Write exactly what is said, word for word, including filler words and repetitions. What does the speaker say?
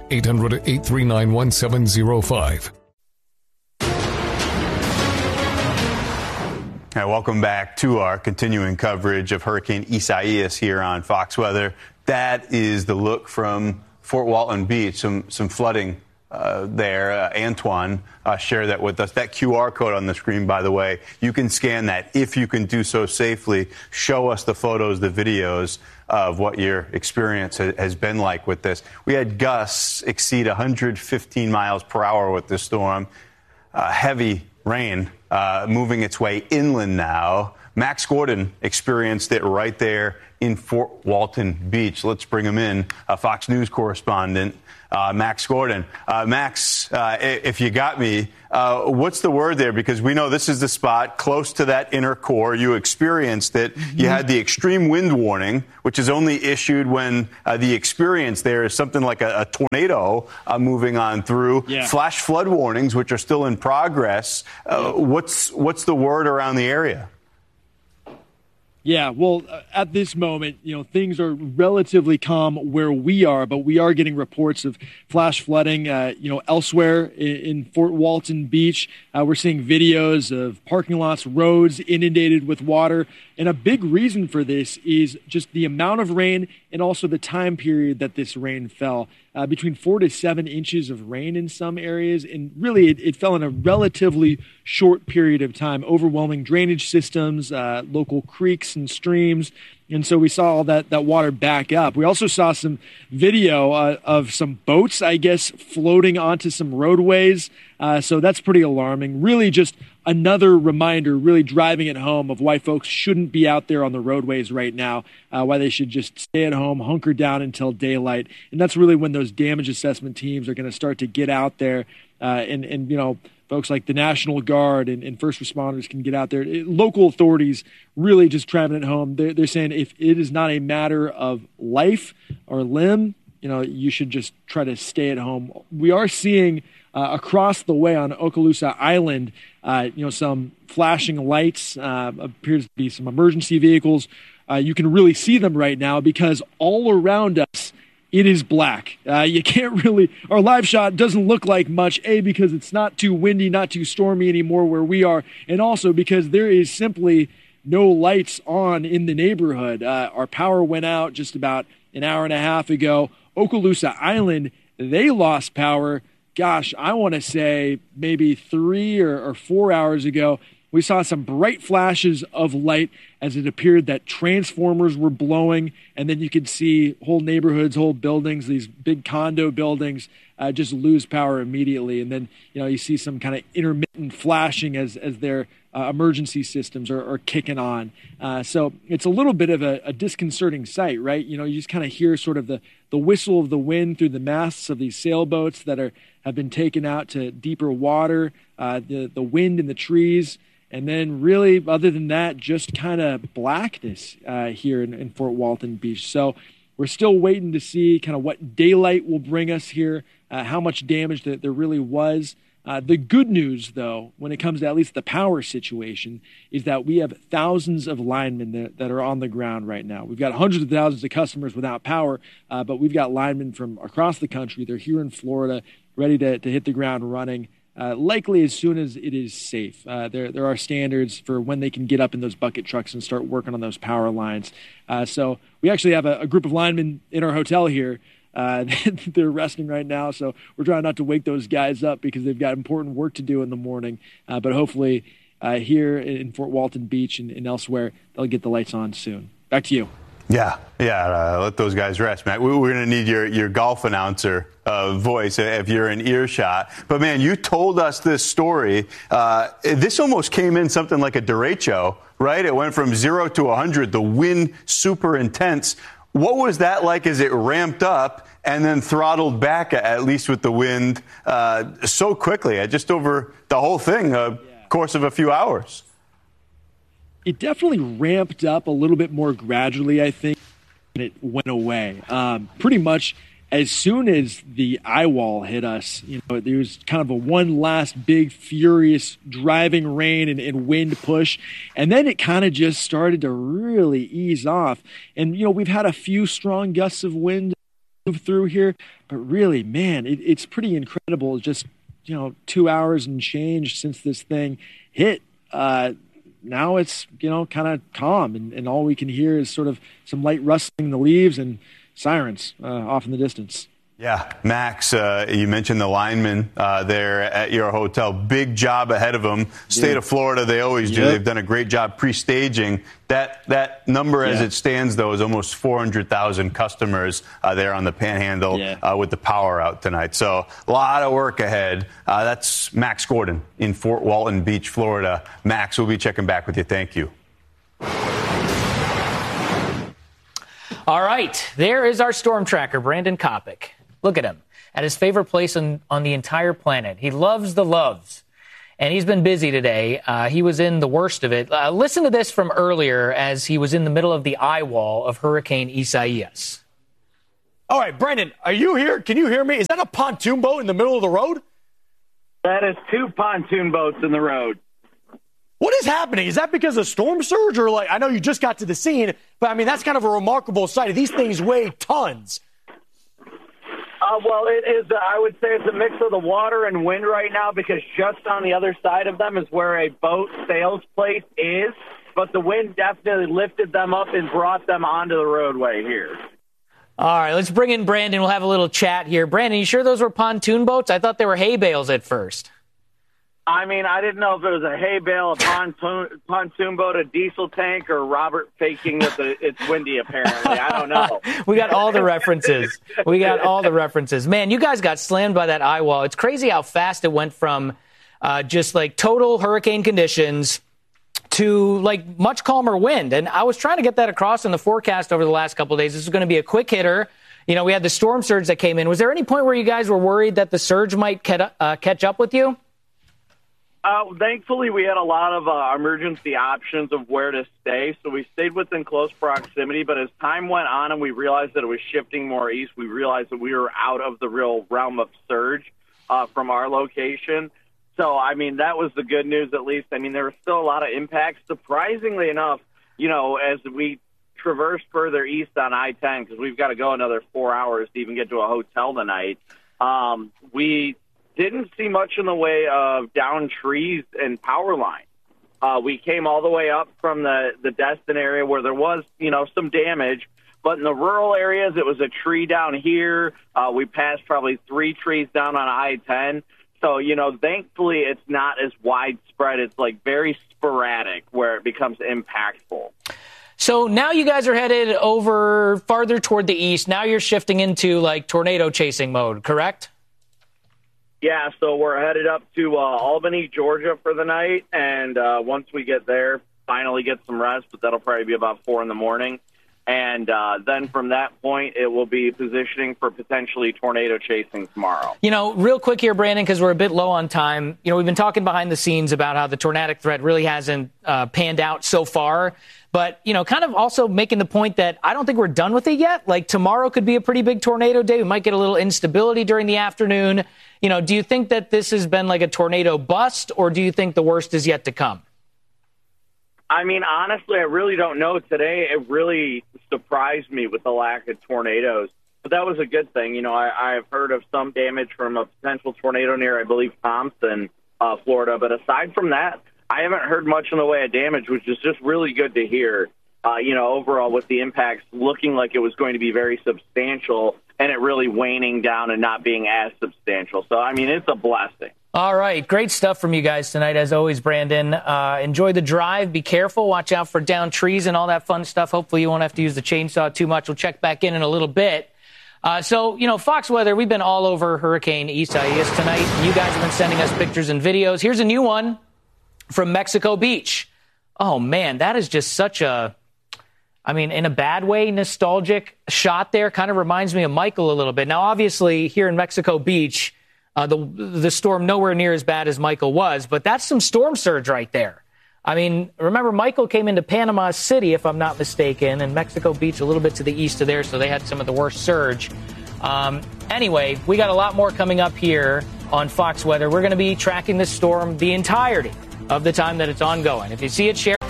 eight hundred, eight three nine, one seven zero five. Hi, welcome back to our continuing coverage of Hurricane Isaias here on Fox Weather. That is the look from Fort Walton Beach, some some flooding uh, there. Uh, Antoine uh, shared that with us. That Q R code on the screen, by the way, you can scan that if you can do so safely. Show us the photos, the videos of what your experience ha- has been like with this. We had gusts exceed one hundred fifteen miles per hour with this storm. Uh, heavy rain uh, moving its way inland now. Max Gordon experienced it right there in Fort Walton Beach. Let's bring him in, a Fox News correspondent, uh, Max Gordon. Uh, Max, uh, if you got me, uh, what's the word there? Because we know this is the spot close to that inner core. You experienced it. Mm-hmm. You had the extreme wind warning, which is only issued when uh, the experience there is something like a, a tornado uh, moving on through. Yeah. Flash flood warnings, which are still in progress. Uh, yeah. What's what's the word around the area? Yeah, well, uh, at this moment, you know, things are relatively calm where we are, but we are getting reports of flash flooding, uh, you know, elsewhere in, in Fort Walton Beach. Uh, we're seeing videos of parking lots, roads inundated with water. And a big reason for this is just the amount of rain and also the time period that this rain fell. Uh, between four to seven inches of rain in some areas. And really, it, it fell in a relatively short period of time, overwhelming drainage systems, uh, local creeks and streams. And so we saw all that, that water back up. We also saw some video uh, of some boats, I guess, floating onto some roadways. Uh, so that's pretty alarming. Really just another reminder, really driving it home of why folks shouldn't be out there on the roadways right now, uh, why they should just stay at home, hunker down until daylight. And that's really when those damage assessment teams are going to start to get out there uh, and, and, you know, folks like the National Guard and, and first responders can get out there. It, local authorities really just driving it home. They're, they're saying if it is not a matter of life or limb, you know, you should just try to stay at home. We are seeing uh, across the way on Okaloosa Island, uh, you know, some flashing lights, uh, appears to be some emergency vehicles. Uh, you can really see them right now because all around us, it is black. Uh, you can't really, our live shot doesn't look like much, A, because it's not too windy, not too stormy anymore where we are, and also because there is simply no lights on in the neighborhood. Uh, our power went out just about an hour and a half ago. Okaloosa Island, they lost power, gosh, I want to say maybe three or, or four hours ago. We saw some bright flashes of light as it appeared that transformers were blowing, and then you could see whole neighborhoods, whole buildings, these big condo buildings uh, just lose power immediately. And then, you know, you see some kind of intermittent flashing as as their uh, emergency systems are, are kicking on. Uh, so it's a little bit of a, a disconcerting sight, right? You know, you just kind of hear sort of the, the whistle of the wind through the masts of these sailboats that are have been taken out to deeper water, uh, the, the wind in the trees. And then really, other than that, just kind of blackness uh, here in, in Fort Walton Beach. So we're still waiting to see kind of what daylight will bring us here, uh, how much damage that there really was. Uh, the good news, though, when it comes to at least the power situation, is that we have thousands of linemen that, that are on the ground right now. We've got hundreds of thousands of customers without power, uh, but we've got linemen from across the country. They're here in Florida, ready to, to hit the ground running. Uh, likely as soon as it is safe. Uh, there there are standards for when they can get up in those bucket trucks and start working on those power lines. Uh, so we actually have a, a group of linemen in our hotel here. Uh, they're resting right now, so we're trying not to wake those guys up because they've got important work to do in the morning. Uh, but hopefully uh, here in Fort Walton Beach and, and elsewhere, they'll get the lights on soon. Back to you. Yeah, yeah, uh, let those guys rest, Matt. We, we're going to need your, your golf announcer uh, voice if you're in earshot. But, man, you told us this story. Uh, this almost came in something like a derecho, right? It went from zero to one hundred, the wind super intense. What was that like as it ramped up and then throttled back, at least with the wind, uh, so quickly, just over the whole thing, a yeah. course of a few hours? It definitely ramped up a little bit more gradually, I think, and it went away. Um, pretty much as soon as the eye wall hit us, you know, there was kind of a one last big, furious driving rain and, and wind push. And then it kind of just started to really ease off. And, you know, we've had a few strong gusts of wind move through here. But really, man, it, it's pretty incredible. Just, you know, two hours and change since this thing hit. Uh, now it's, you know, kind of calm, and, and all we can hear is sort of some light rustling in the leaves and sirens uh, off in the distance. Yeah, Max, uh, you mentioned the linemen uh, there at your hotel. Big job ahead of them. State yeah. of Florida, they always do. Yep. They've done a great job pre-staging. That that number, yeah. as it stands, though, is almost four hundred thousand customers uh, there on the Panhandle yeah. uh, with the power out tonight. So a lot of work ahead. Uh, that's Max Gordon in Fort Walton Beach, Florida. Max, we'll be checking back with you. Thank you. All right, there is our storm tracker, Brandon Kopic. Look at him, at his favorite place on, on the entire planet. He loves the loves, and he's been busy today. Uh, he was in the worst of it. Uh, listen to this from earlier as he was in the middle of the eye wall of Hurricane Isaias. All right, Brandon, are you here? Can you hear me? Is that a pontoon boat in the middle of the road? That is two pontoon boats in the road. What is happening? Is that because of storm surge, or like, I know you just got to the scene, but I mean, that's kind of a remarkable sight. These things weigh tons. Uh, well, it is, uh, I would say it's a mix of the water and wind right now, because just on the other side of them is where a boat sales place is. But the wind definitely lifted them up and brought them onto the roadway here. All right, let's bring in Brandon. We'll have a little chat here. Brandon, you sure those were pontoon boats? I thought they were hay bales at first. I mean, I didn't know if it was a hay bale, a pontoon, pontoon boat, a diesel tank, or Robert faking that the, it's windy, apparently. I don't know. We got all the references. We got all the references. Man, you guys got slammed by that eye wall. It's crazy how fast it went from uh, just like total hurricane conditions to like much calmer wind. And I was trying to get that across in the forecast over the last couple of days. This is going to be a quick hitter. You know, we had the storm surge that came in. Was there any point where you guys were worried that the surge might ca- uh, catch up with you? Uh, thankfully, we had a lot of uh, emergency options of where to stay, so we stayed within close proximity. But as time went on and we realized that it was shifting more east, we realized that we were out of the real realm of surge uh, from our location. So, I mean, that was the good news, at least. I mean, there were still a lot of impacts. Surprisingly enough, you know, as we traversed further east on I ten, because we've got to go another four hours to even get to a hotel tonight, um, we didn't see much in the way of down trees and power lines. Uh, we came all the way up from the, the Destin area where there was, you know, some damage. But in the rural areas, it was a tree down here. Uh, we passed probably three trees down on I ten. So, you know, thankfully it's not as widespread. It's like very sporadic where it becomes impactful. So now you guys are headed over farther toward the east. Now you're shifting into like tornado chasing mode, correct? Yeah, so we're headed up to uh, Albany, Georgia for the night, and uh, once we get there, finally get some rest, but that'll probably be about four in the morning. And uh, then from that point, it will be positioning for potentially tornado chasing tomorrow. You know, real quick here, Brandon, because we're a bit low on time. You know, we've been talking behind the scenes about how the tornadic threat really hasn't uh, panned out so far. But, you know, kind of also making the point that I don't think we're done with it yet. Like tomorrow could be a pretty big tornado day. We might get a little instability during the afternoon. You know, do you think that this has been like a tornado bust, or do you think the worst is yet to come? I mean, honestly, I really don't know. Today, it really surprised me with the lack of tornadoes. But that was a good thing. You know, I, I've heard of some damage from a potential tornado near, I believe, Thompson, uh, Florida. But aside from that, I haven't heard much in the way of damage, which is just really good to hear. Uh, you know, overall, with the impacts looking like it was going to be very substantial and it really waning down and not being as substantial. So, I mean, it's a blessing. All right. Great stuff from you guys tonight, as always, Brandon. Uh, enjoy the drive. Be careful. Watch out for downed trees and all that fun stuff. Hopefully you won't have to use the chainsaw too much. We'll check back in in a little bit. Uh, so, you know, Fox Weather, we've been all over Hurricane Isaias tonight. You guys have been sending us pictures and videos. Here's a new one from Mexico Beach. Oh, man, that is just such a, I mean, in a bad way, nostalgic shot there. Kind of reminds me of Michael a little bit. Now, obviously, here in Mexico Beach, Uh, the the storm nowhere near as bad as Michael was, but that's some storm surge right there. I mean, remember, Michael came into Panama City, if I'm not mistaken, and Mexico Beach a little bit to the east of there, so they had some of the worst surge. Um, anyway, we got a lot more coming up here on Fox Weather. We're going to be tracking this storm the entirety of the time that it's ongoing. If you see it, share.